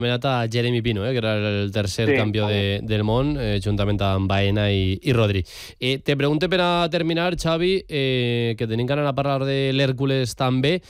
Nomenat a Jeremy Pino, que era el tercer Sí, campió del món, juntament amb Baena i Rodri. Te pregunte per a terminar, Xavi, que tenim ganes de parlar de l'Hèrcules també.